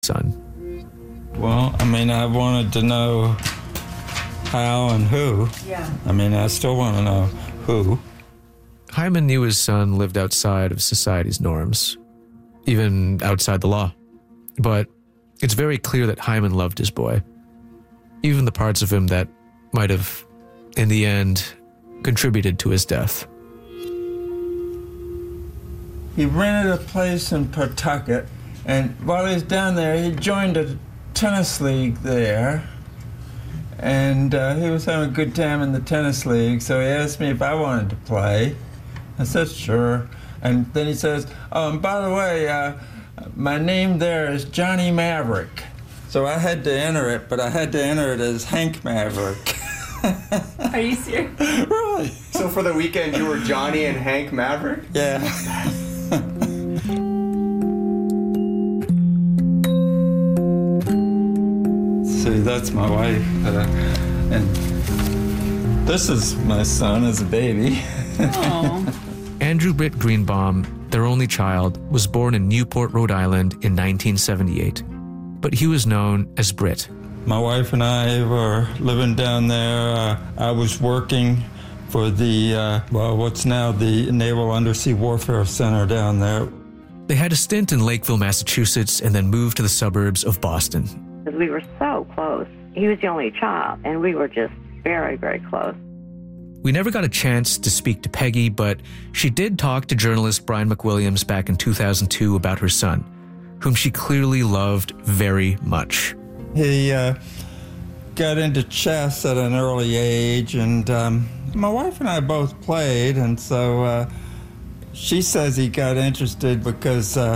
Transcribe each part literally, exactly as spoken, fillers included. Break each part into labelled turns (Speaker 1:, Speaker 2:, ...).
Speaker 1: son.
Speaker 2: Well, I mean, I wanted to know how and who.
Speaker 3: Yeah.
Speaker 2: I mean, I still want to know who.
Speaker 1: Hyman knew his son lived outside of society's norms, even outside the law. But it's very clear that Hyman loved his boy, even the parts of him that might have, in the end, contributed to his death.
Speaker 2: He rented a place in Pawtucket, and while he was down there, he joined a tennis league there, and uh, he was having a good time in the tennis league, so he asked me if I wanted to play. I said, sure. And then he says, oh, and by the way, uh, my name there is Johnny Maverick. So I had to enter it, but I had to enter it as Hank Maverick.
Speaker 3: Are you serious?
Speaker 2: Really?
Speaker 4: So for the weekend, you were Johnny and Hank Maverick?
Speaker 2: Yeah. See, that's my wife. Uh, and this is my son as a baby.
Speaker 3: Oh.
Speaker 1: Andrew Britt Greenbaum, their only child, was born in Newport, Rhode Island in nineteen seventy-eight. But he was known as Britt.
Speaker 2: My wife and I were living down there. Uh, I was working for the, uh, well, what's now the Naval Undersea Warfare Center down there.
Speaker 1: They had a stint in Lakeville, Massachusetts, and then moved to the suburbs of Boston.
Speaker 5: Because we were so close. He was the only child, and we were just very, very close.
Speaker 1: We never got a chance to speak to Peggy, but she did talk to journalist Brian McWilliams back in two thousand two about her son, whom she clearly loved very much.
Speaker 2: He uh, got into chess at an early age, and um, my wife and I both played, and so uh, she says he got interested because uh,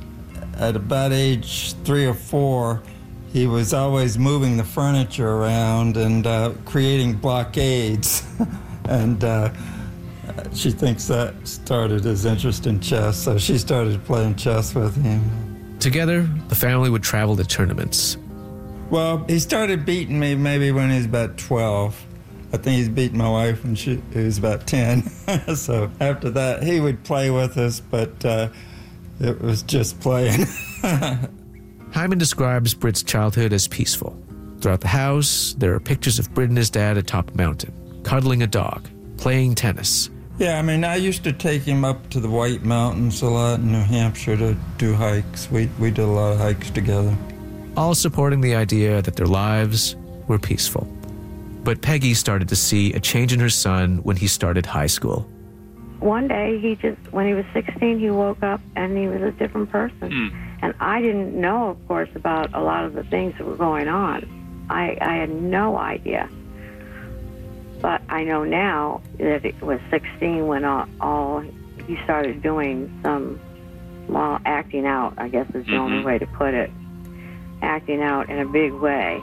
Speaker 2: at about age three or four, he was always moving the furniture around and uh, creating blockades. And uh, she thinks that started his interest in chess, so she started playing chess with him.
Speaker 1: Together, the family would travel to tournaments.
Speaker 2: Well, he started beating me maybe when he was about twelve. I think he's beaten my wife when she he was about ten. So after that, he would play with us, but uh, it was just playing.
Speaker 1: Hyman describes Britt's childhood as peaceful. Throughout the house, there are pictures of Britt and his dad atop a mountain, cuddling a dog, playing tennis.
Speaker 2: Yeah, I mean, I used to take him up to the White Mountains a lot in New Hampshire to do hikes. We, we did a lot of hikes together.
Speaker 1: All supporting the idea that their lives were peaceful. But Peggy started to see a change in her son when he started high school.
Speaker 5: One day, he just, when he was sixteen, he woke up and he was a different person. Mm. And I didn't know, of course, about a lot of the things that were going on. I, I had no idea. But I know now that it was sixteen when all, all he started doing some, well, acting out, I guess is the mm-hmm. only way to put it. Acting out in a big way.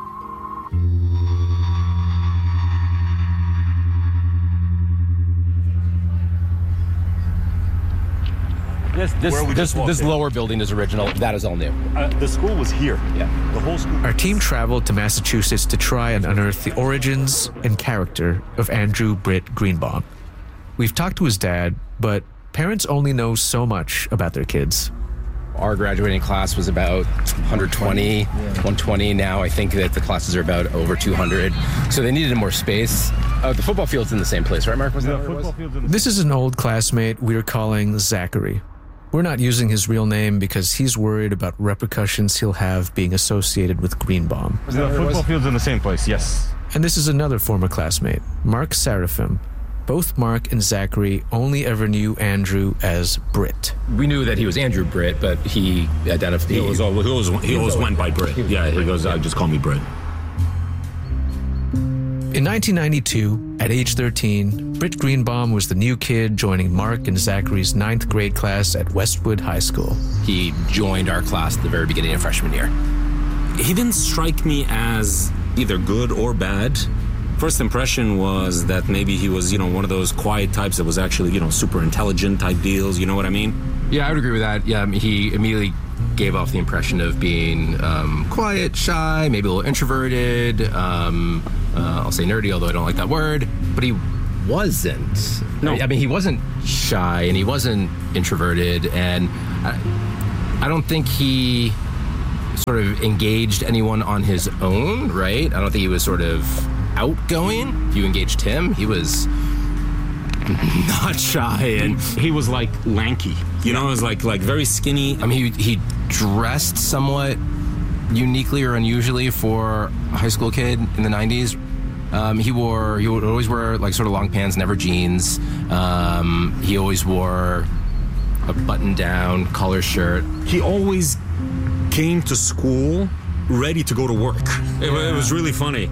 Speaker 6: This this this, this lower building is original. That is all new.
Speaker 7: Uh, the school was here.
Speaker 6: Yeah.
Speaker 7: The whole school.
Speaker 1: Our team traveled to Massachusetts to try and unearth the origins and character of Andrew Britt Greenbaum. We've talked to his dad, but parents only know so much about their kids.
Speaker 6: Our graduating class was about one hundred twenty, yeah. one hundred twenty. Now I think that the classes are about over two hundred. So they needed more space. Uh, the football field's in the same place, right, Mark? Was
Speaker 7: yeah,
Speaker 6: that
Speaker 7: football
Speaker 6: it was?
Speaker 7: field's in the
Speaker 1: This is an old classmate we're calling Zachary. We're not using his real name because he's worried about repercussions he'll have being associated with Greenbaum.
Speaker 7: The football field's in the same place, yes.
Speaker 1: And this is another former classmate, Mark Sarafim. Both Mark and Zachary only ever knew Andrew as Britt.
Speaker 6: We knew that he was Andrew Britt, but he identified...
Speaker 8: He, was, he always, he always went by Britt. Yeah, he goes, uh, just call me Britt.
Speaker 1: In nineteen ninety-two, at age thirteen, Britt Greenbaum was the new kid joining Mark and Zachary's ninth grade class at Westwood High School.
Speaker 6: He joined our class at the very beginning of freshman year.
Speaker 8: He didn't strike me as either good or bad. First impression was that maybe he was, you know, one of those quiet types that was actually, you know, super intelligent type deals. You know what I mean?
Speaker 6: Yeah, I would agree with that. Yeah, I mean, he immediately gave off the impression of being um, quiet, shy, maybe a little introverted. Um, uh, I'll say nerdy, although I don't like that word. But he wasn't.
Speaker 8: No.
Speaker 6: I mean, he wasn't shy and he wasn't introverted. And I, I don't think he sort of engaged anyone on his own, right? I don't think he was sort of outgoing. If you engaged him, he was not shy, and
Speaker 8: he was like lanky. You know, it was like like very skinny.
Speaker 6: I mean, he he dressed somewhat uniquely or unusually for a high school kid in the nineties. Um, he wore he would always wear like sort of long pants, never jeans. Um, he always wore a button-down collar shirt.
Speaker 8: He always came to school ready to go to work. It, yeah. it was really funny.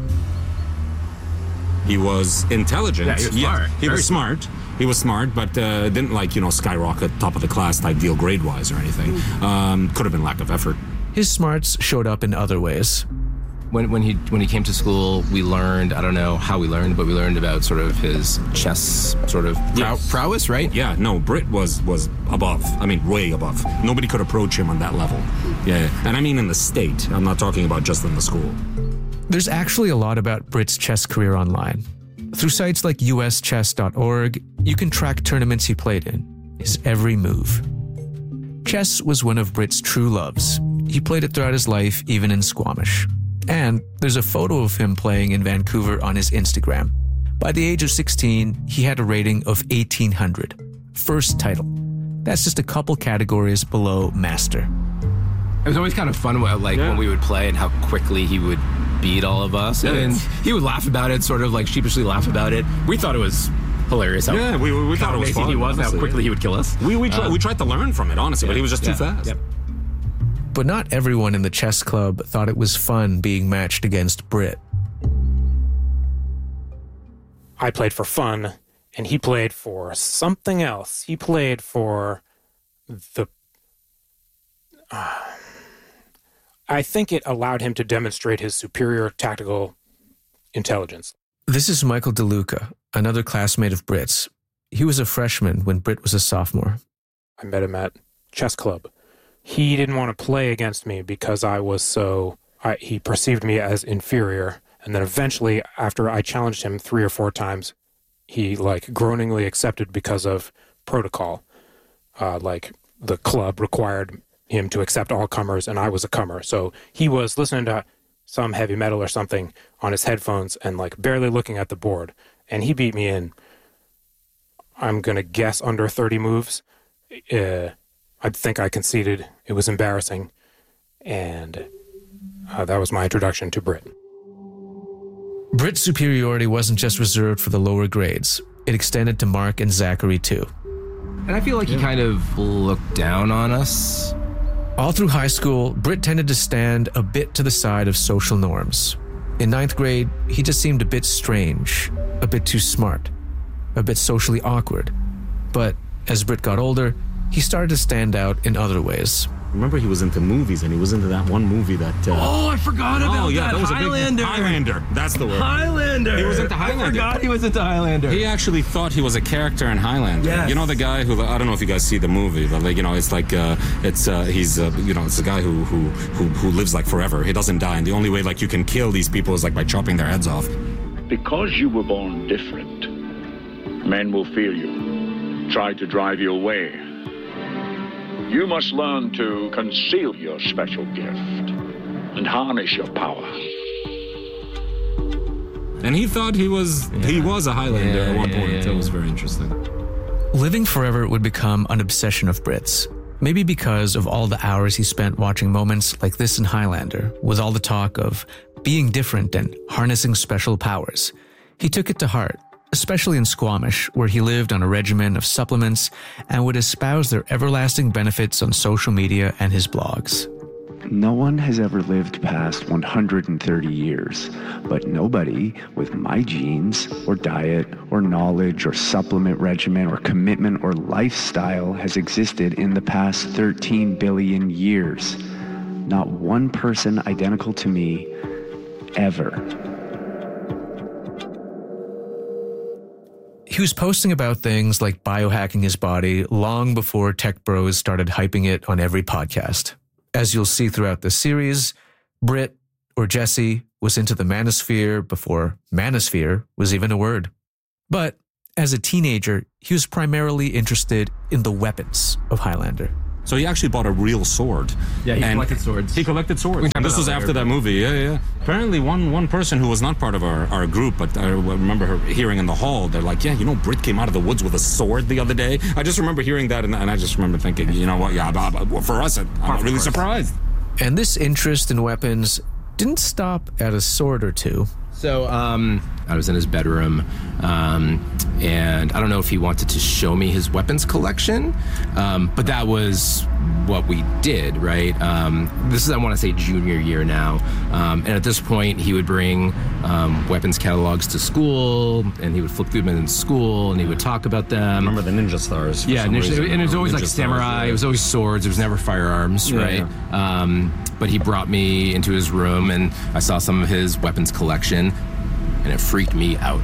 Speaker 8: He was intelligent.
Speaker 6: Yeah, he was smart.
Speaker 8: Yeah, he
Speaker 6: Very
Speaker 8: was smart. He was smart, but uh, didn't like, you know, skyrocket top of the class type deal grade-wise or anything. Um, could have been lack of effort.
Speaker 1: His smarts showed up in other ways.
Speaker 6: When when he when he came to school, we learned, I don't know how we learned, but we learned about sort of his chess sort of prow-
Speaker 8: Yes.
Speaker 6: prowess, right?
Speaker 8: Yeah, no, Britt was was above. I mean, way above. Nobody could approach him on that level. Yeah, and I mean in the state. I'm not talking about just in the school.
Speaker 1: There's actually a lot about Britt's chess career online. Through sites like U S chess dot org, you can track tournaments he played in, his every move. Chess was one of Britt's true loves. He played it throughout his life, even in Squamish. And there's a photo of him playing in Vancouver on his Instagram. By the age of sixteen, he had a rating of eighteen hundred. First title. That's just a couple categories below master.
Speaker 6: It was always kind of fun, like yeah. when we would play and how quickly he would beat all of us.
Speaker 8: Yeah.
Speaker 6: And he would laugh about it, sort of like sheepishly laugh about it. We thought it was hilarious. How,
Speaker 8: yeah, we, we, we thought it was fun.
Speaker 6: He was,
Speaker 8: honestly.
Speaker 6: How quickly he would kill us.
Speaker 8: We we, try,
Speaker 6: uh,
Speaker 8: we tried to learn from it, honestly, yeah, but he was just
Speaker 6: yeah,
Speaker 8: too fast.
Speaker 6: Yep.
Speaker 1: But not everyone in the chess club thought it was fun being matched against Britt.
Speaker 9: I played for fun, and he played for something else. He played for the... Uh, I think it allowed him to demonstrate his superior tactical intelligence.
Speaker 1: This is Michael DeLuca, another classmate of Britt's. He was a freshman when Britt was a sophomore.
Speaker 9: I met him at chess club. He didn't want to play against me because I was so... I, he perceived me as inferior. And then eventually, after I challenged him three or four times, he, like, groaningly accepted because of protocol. Uh, like, the club required him to accept all comers, and I was a comer. So he was listening to some heavy metal or something on his headphones and, like, barely looking at the board. And he beat me in, I'm going to guess, under thirty moves. Uh... I think I conceded. It was embarrassing. And uh, that was my introduction to Britt.
Speaker 1: Britt's superiority wasn't just reserved for the lower grades. It extended to Mark and Zachary, too.
Speaker 6: And I feel like yeah. he kind of looked down on us.
Speaker 1: All through high school, Britt tended to stand a bit to the side of social norms. In ninth grade, he just seemed a bit strange, a bit too smart, a bit socially awkward. But as Britt got older, he started to stand out in other ways.
Speaker 8: Remember, he was into movies, and he was into that one movie that... Uh,
Speaker 6: oh, I forgot about
Speaker 8: oh, yeah,
Speaker 6: that.
Speaker 8: that was
Speaker 6: Highlander.
Speaker 8: A big, Highlander. That's the word.
Speaker 6: Highlander.
Speaker 8: He was into Highlander.
Speaker 6: I forgot he was into Highlander.
Speaker 8: He actually thought he was a character in Highlander.
Speaker 6: Yes.
Speaker 8: You know the guy who... I don't know if you guys see the movie, but, like, you know, it's like... Uh, it's uh, He's, uh, you know, it's a guy who, who, who, who lives, like, forever. He doesn't die, and the only way, like, you can kill these people is, like, by chopping their heads off.
Speaker 10: Because you were born different, men will fear you, try to drive you away. You must learn to conceal your special gift and harness your power.
Speaker 8: And he thought he was yeah. he was a Highlander
Speaker 6: yeah,
Speaker 8: at one
Speaker 6: yeah,
Speaker 8: point.
Speaker 6: Yeah, yeah.
Speaker 8: That was very interesting.
Speaker 1: Living forever would become an obsession of Britt's. Maybe because of all the hours he spent watching moments like this in Highlander, with all the talk of being different and harnessing special powers. He took it to heart. Especially in Squamish, where he lived on a regimen of supplements and would espouse their everlasting benefits on social media and his blogs.
Speaker 11: No one has ever lived past one hundred thirty years, but nobody with my genes or diet or knowledge or supplement regimen or commitment or lifestyle has existed in the past thirteen billion years. Not one person identical to me, ever.
Speaker 1: He was posting about things like biohacking his body long before tech bros started hyping it on every podcast. As you'll see throughout the series, Britt, or Jesse, was into the manosphere before manosphere was even a word. But as a teenager, he was primarily interested in the weapons of Highlander.
Speaker 8: So he actually bought a real sword.
Speaker 6: Yeah, he
Speaker 8: And
Speaker 6: collected swords.
Speaker 8: He collected swords.
Speaker 6: We
Speaker 8: And this
Speaker 6: talked
Speaker 8: was
Speaker 6: about
Speaker 8: after
Speaker 6: that
Speaker 8: that
Speaker 6: earlier.
Speaker 8: movie. Yeah, yeah. Apparently, one one person who was not part of our, our group, but I remember her hearing in the hall, they're like, yeah, you know, Britt came out of the woods with a sword the other day. I just remember hearing that, and, and I just remember thinking, you know what, yeah, but, but for us, I'm really surprised.
Speaker 1: And this interest in weapons didn't stop at a sword or two.
Speaker 6: So um, I was in his bedroom, um, and I don't know if he wanted to show me his weapons collection, um, but that was what we did, right? Um, this is, I want to say, junior year now. Um, and at this point, he would bring um, weapons catalogs to school, and he would flip through them in school, and he would talk about them.
Speaker 8: Remember the ninja stars? for
Speaker 6: Yeah,
Speaker 8: some
Speaker 6: ninja,
Speaker 8: reason.
Speaker 6: and it was always
Speaker 8: Ninja
Speaker 6: like
Speaker 8: stars,
Speaker 6: samurai.
Speaker 8: yeah.
Speaker 6: It was always swords. It was never firearms,
Speaker 8: Yeah,
Speaker 6: right? Um, but he brought me into his room, and I saw some of his weapons collection, and it freaked me out.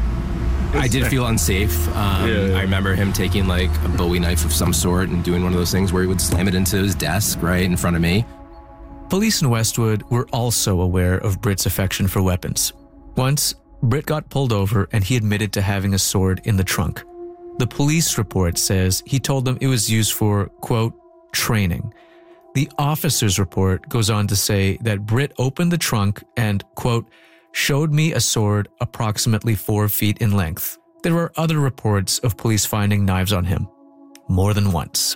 Speaker 6: I did feel unsafe. Um,
Speaker 8: Yeah, yeah.
Speaker 6: I remember him taking like a Bowie knife of some sort and doing one of those things where he would slam it into his desk right in front of me.
Speaker 1: Police in Westwood were also aware of Britt's affection for weapons. Once, Britt got pulled over and he admitted to having a sword in the trunk. The police report says he told them it was used for, quote, training. The officer's report goes on to say that Britt opened the trunk and, quote, showed me a sword approximately four feet in length. There are other reports of police finding knives on him, more than once.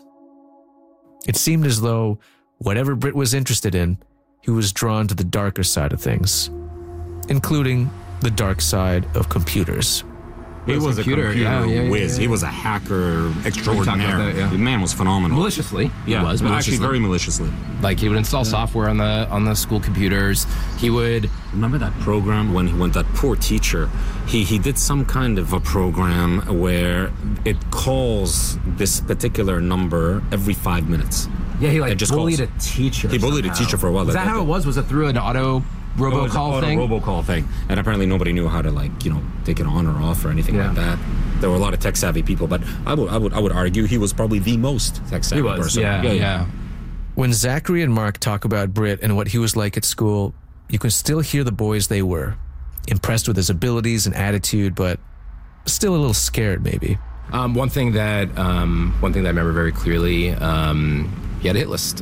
Speaker 1: It seemed as though whatever Britt was interested in, he was drawn to the darker side of things, including the dark side of computers.
Speaker 8: He was a computer
Speaker 6: yeah, yeah, yeah,
Speaker 8: whiz.
Speaker 6: yeah.
Speaker 8: He was a hacker extraordinaire.
Speaker 6: that, yeah.
Speaker 8: The man was phenomenal.
Speaker 6: Maliciously, he
Speaker 8: yeah,
Speaker 6: was
Speaker 8: but
Speaker 6: maliciously.
Speaker 8: actually very maliciously.
Speaker 6: Like he would install software on the on the school computers. He would
Speaker 8: Remember that program when he went that poor teacher? He he did some kind of a program where it calls this particular number every five minutes.
Speaker 6: yeah he like
Speaker 8: It just
Speaker 6: bullied
Speaker 8: calls.
Speaker 6: a teacher.
Speaker 8: He bullied a
Speaker 6: somehow.
Speaker 8: teacher for a while.
Speaker 6: Is
Speaker 8: That-
Speaker 6: that how
Speaker 8: that-
Speaker 6: it was? Was it through an auto
Speaker 8: It was
Speaker 6: robocall
Speaker 8: a
Speaker 6: thing?
Speaker 8: robocall thing, and apparently nobody knew how to like you know take it on or off or anything
Speaker 6: Yeah.
Speaker 8: like that. There were a lot of tech savvy people, but I would I would I would argue he was probably the most tech savvy
Speaker 6: He was.
Speaker 8: person.
Speaker 6: Yeah, yeah.
Speaker 1: When Zachary and Mark talk about Britt and what he was like at school, you can still hear the boys they were. Impressed with his abilities and attitude, but still a little scared maybe.
Speaker 6: Um, one thing that um, one thing that I remember very clearly, um, he had a hit list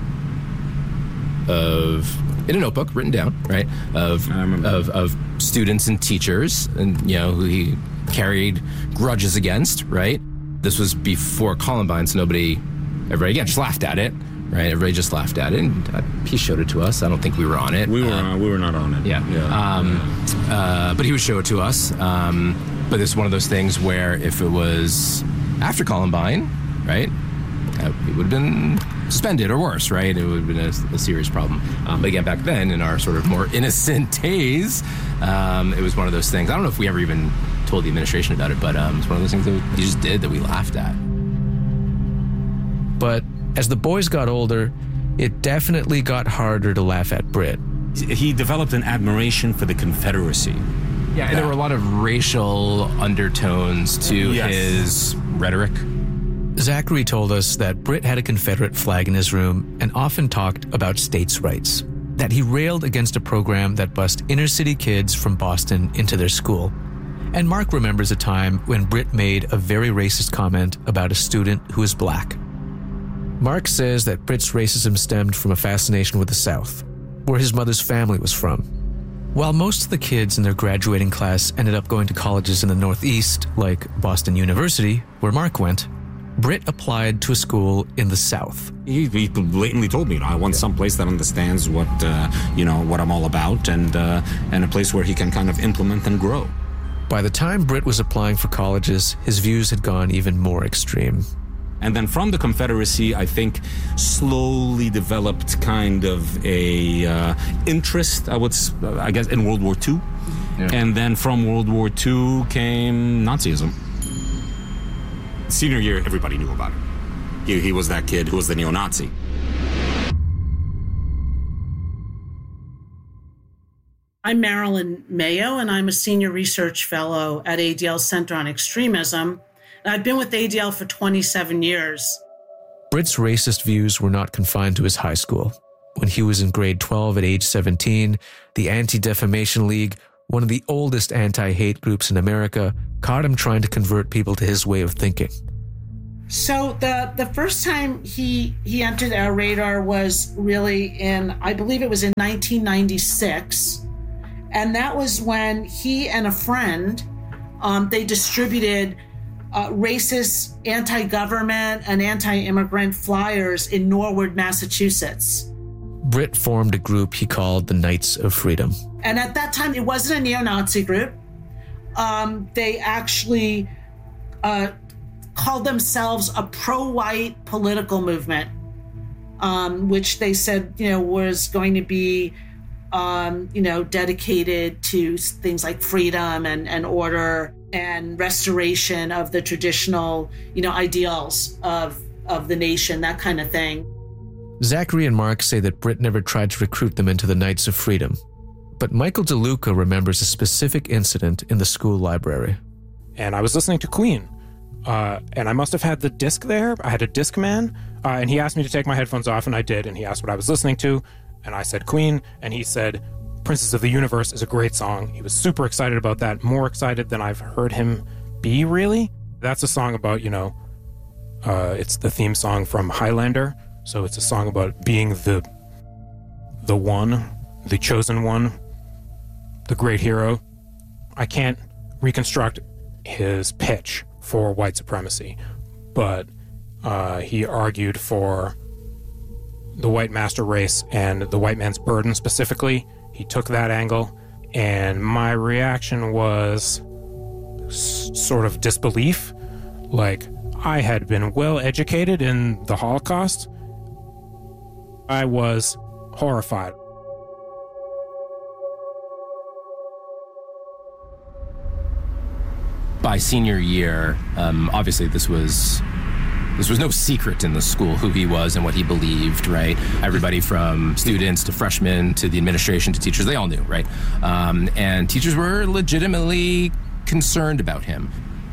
Speaker 6: of in a notebook written down, right? Of
Speaker 8: I remember.
Speaker 6: of of students and teachers, and you know who he carried grudges against, right? This was before Columbine, so nobody, everybody again just laughed at it, right? Everybody just laughed at it, and uh, he showed it to us. I don't think we were on it.
Speaker 8: We were
Speaker 6: Um,
Speaker 8: uh, we were not on it.
Speaker 6: yeah. Um, uh, but he would show it to us. Um, but it's one of those things where if it was after Columbine, right, uh, it would have been suspended or worse, right? It would have been a, a serious problem. Um, but again, back then, in our sort of more innocent days, um, it was one of those things. I don't know if we ever even told the administration about it, but um, it's one of those things that we just did that we laughed at.
Speaker 1: But as the boys got older, it definitely got harder to laugh at Britt.
Speaker 8: He developed an admiration for the Confederacy.
Speaker 6: Yeah, and there were a lot of racial undertones to
Speaker 8: Yes.
Speaker 6: his rhetoric.
Speaker 1: Zachary told us that Britt had a Confederate flag in his room and often talked about states' rights, that he railed against a program that bussed inner-city kids from Boston into their school. And Mark remembers a time when Britt made a very racist comment about a student who was black. Mark says that Britt's racism stemmed from a fascination with the South, where his mother's family was from. While most of the kids in their graduating class ended up going to colleges in the Northeast, like Boston University, where Mark went, Britt applied to a school in the South.
Speaker 8: He, he blatantly told me, you know, I want some place that understands what uh, you know what I'm all about, and uh, and a place where he can kind of implement and grow.
Speaker 1: By the time Britt was applying for colleges, his views had gone even more extreme.
Speaker 8: And then from the Confederacy, I think, slowly developed kind of a uh, interest, I would, s- I guess, in World War Two.
Speaker 6: Yeah.
Speaker 8: And then from World War Two came Nazism. Senior year, everybody knew about it. He, he was that kid who was the neo-Nazi.
Speaker 12: I'm Marilyn Mayo, and I'm a senior research fellow at A D L Center on Extremism. And I've been with A D L for twenty-seven years.
Speaker 1: Britt's racist views were not confined to his high school. When he was in grade twelve at age seventeen, the Anti-Defamation League, one of the oldest anti-hate groups in America, caught him trying to convert people to his way of thinking.
Speaker 12: So the the first time he he entered our radar was really in, I believe it was in nineteen ninety-six, and that was when he and a friend, um, they distributed uh, racist, anti-government, and anti-immigrant flyers in Norwood, Massachusetts.
Speaker 1: Britt formed a group he called the Knights of Freedom.
Speaker 12: And at that time, it wasn't a neo-Nazi group. Um, they actually uh, called themselves a pro-white political movement, um, which they said, you know, was going to be, um, you know, dedicated to things like freedom and, and order and restoration of the traditional, you know, ideals of of the nation, that kind of thing.
Speaker 1: Zachary and Mark say that Britt never tried to recruit them into the Knights of Freedom, but Michael DeLuca remembers a specific incident in the school library.
Speaker 9: And I was listening to Queen, uh, and I must have had the disc there. I had a Discman, uh, and he asked me to take my headphones off, and I did, and he asked what I was listening to, and I said Queen, and he said Princess of the Universe is a great song. He was super excited about that, more excited than I've heard him be, really. That's a song about, you know, uh, it's the theme song from Highlander. So it's a song about being the the one, the chosen one, the great hero. I can't reconstruct his pitch for white supremacy, but uh, he argued for the white master race and the white man's burden specifically. He took that angle, and my reaction was s- sort of disbelief. Like, I had been well educated in the Holocaust. I was horrified.
Speaker 6: By senior year, um, obviously this was this was no secret in the school who he was and what he believed, right? Everybody from students to freshmen to the administration to teachers, they all knew, right? Um, and teachers were legitimately concerned about him.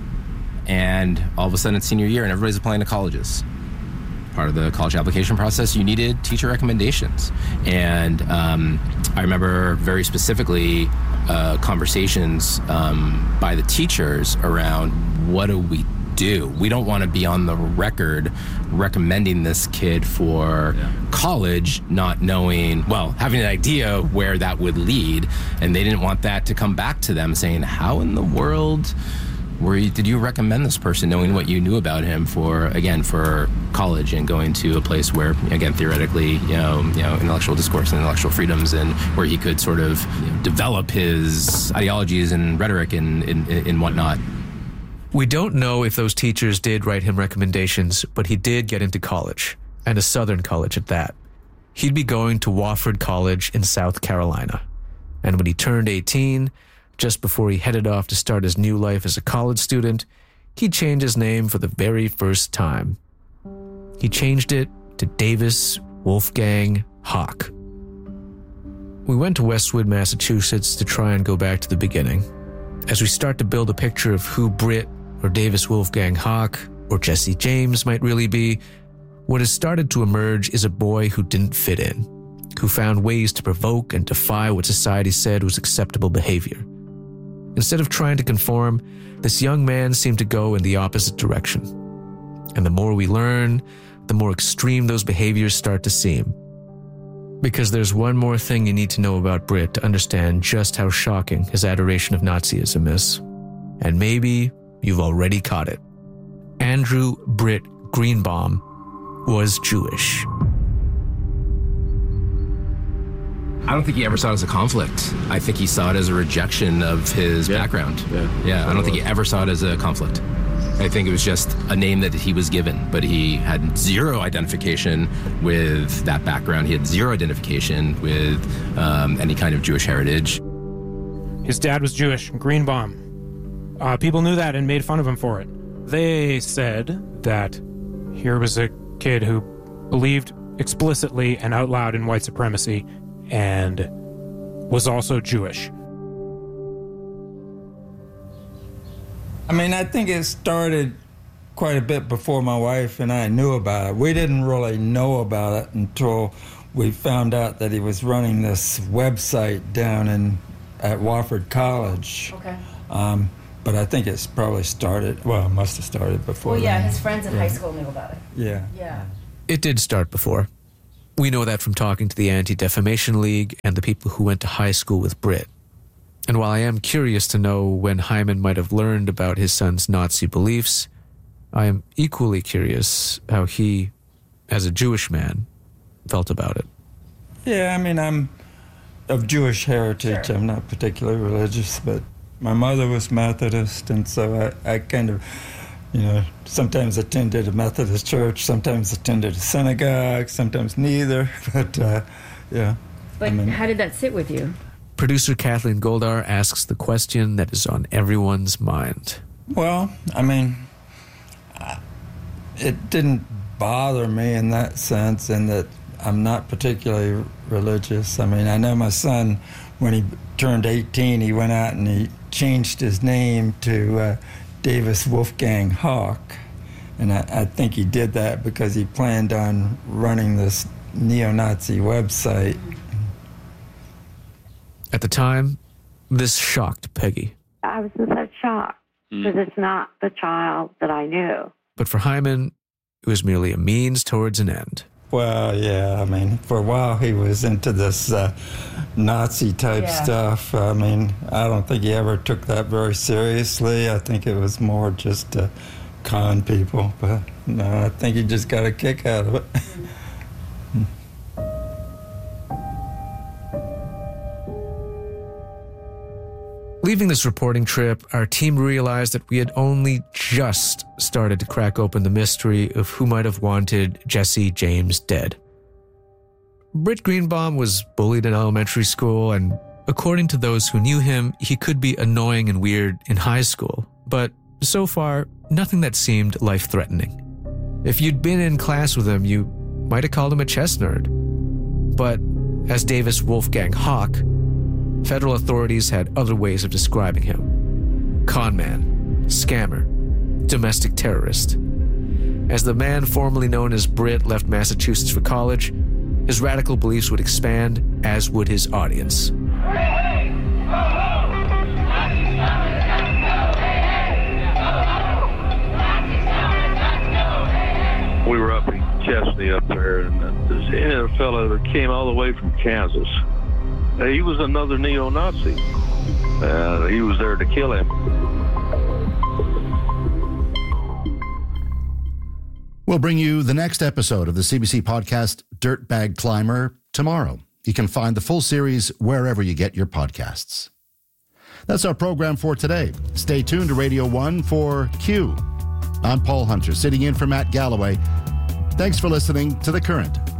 Speaker 6: And all of a sudden it's senior year and everybody's applying to colleges. Part of the college application process, you needed teacher recommendations. And um, I remember very specifically uh, conversations um, by the teachers around what do we do? We don't want to be on the record recommending this kid for yeah. college, not knowing, well, having an idea where that would lead. And they didn't want that to come back to them saying, how in the world were you, did you recommend this person, knowing what you knew about him for, again, for college and going to a place where, again, theoretically, you know, you know, intellectual discourse and intellectual freedoms, and where he could sort of you know, develop his ideologies and rhetoric and, and, and whatnot.
Speaker 1: We don't know if those teachers did write him recommendations, but he did get into college, and a Southern college at that. He'd be going to Wofford College in South Carolina. And when he turned eighteen, just before he headed off to start his new life as a college student, he changed his name for the very first time. He changed it to Davis Wolfgang Hawk. We went to Westwood, Massachusetts to try and go back to the beginning. As we start to build a picture of who Britt or Davis Wolfgang Hawk or Jesse James might really be, what has started to emerge is a boy who didn't fit in, who found ways to provoke and defy what society said was acceptable behavior. Instead of trying to conform, this young man seemed to go in the opposite direction. And the more we learn, the more extreme those behaviors start to seem. Because there's one more thing you need to know about Britt to understand just how shocking his adoration of Nazism is. And maybe you've already caught it. Andrew Britt Greenbaum was Jewish.
Speaker 6: I don't think he ever saw it as a conflict. I think he saw it as a rejection of his yeah. background. Yeah, yeah. I don't think he ever saw it as a conflict. I think it was just a name that he was given, but he had zero identification with that background. He had zero identification with um, any kind of Jewish heritage.
Speaker 9: His dad was Jewish, Greenbaum. Uh, people knew that and made fun of him for it. They said that here was a kid who believed explicitly and out loud in white supremacy and was also Jewish.
Speaker 2: I mean, I think it started quite a bit before my wife and I knew about it. We didn't really know about it until we found out that he was running this website down in at Wofford College.
Speaker 3: Okay.
Speaker 2: Um, but I think it's probably started, well, it must have started before
Speaker 13: Well, yeah,
Speaker 2: then.
Speaker 13: his friends in
Speaker 2: Yeah.
Speaker 13: high school knew about it.
Speaker 2: Yeah.
Speaker 13: Yeah.
Speaker 1: It did start before. We know that from talking to the Anti-Defamation League and the people who went to high school with Britt. And while I am curious to know when Hyman might have learned about his son's Nazi beliefs, I am equally curious how he, as a Jewish man, felt about it.
Speaker 2: Yeah, I mean, I'm of Jewish heritage.
Speaker 13: Sure.
Speaker 2: I'm not particularly religious, but my mother was Methodist, and so I, I kind of, you know, sometimes attended a Methodist church, sometimes attended a synagogue, sometimes neither, but, uh, yeah.
Speaker 13: But
Speaker 2: I mean,
Speaker 13: how did that sit with you?
Speaker 1: Producer Kathleen Goldar asks the question that is on everyone's mind.
Speaker 2: well, I mean, I- it didn't bother me in that sense, in that I'm not particularly religious. I mean, I know my son, when he turned eighteen, he went out and he changed his name to uh, Davis Wolfgang Hawk. And I, I think he did that because he planned on running this neo-Nazi website.
Speaker 1: At the time, this shocked Peggy.
Speaker 5: I was in such shock because it's not the child that I knew.
Speaker 1: But for Hyman, it was merely a means towards an end.
Speaker 2: Well, yeah, I mean, for a while he was into this uh, Nazi-type
Speaker 13: Yeah.
Speaker 2: stuff. I mean, I don't think he ever took that very seriously. I think it was more just to con people. But, no, I think he just got a kick out of it.
Speaker 1: Leaving this reporting trip, our team realized that we had only just started to crack open the mystery of who might have wanted Jesse James dead. Britt Greenbaum was bullied in elementary school, and according to those who knew him, he could be annoying and weird in high school. But so far, nothing that seemed life-threatening. If you'd been in class with him, you might have called him a chess nerd. But as Davis Wolfgang Hawk, federal authorities had other ways of describing him. Con man, scammer, domestic terrorist. As the man formerly known as Britt left Massachusetts for college, his radical beliefs would expand, as would his audience.
Speaker 14: We were up in Chesney up there, and this a fellow that came all the way from Kansas. Uh, He was another neo-Nazi. Uh, he was there to kill him.
Speaker 15: We'll bring you the next episode of the C B C podcast Dirtbag Climber tomorrow. You can find the full series wherever you get your podcasts. That's our program for today. Stay tuned to Radio one for Q. I'm Paul Hunter, sitting in for Matt Galloway. Thanks for listening to The Current.